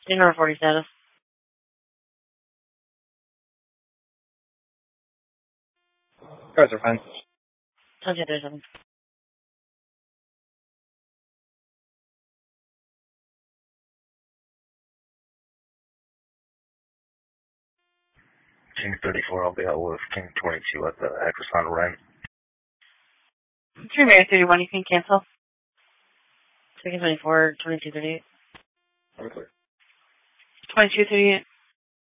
Number 40 status. Guys are fine. 2237. King 34, I'll be out with King 22 at the Acroson Rent. 3 Mary 31, you can cancel. King 24, 2238. 2238.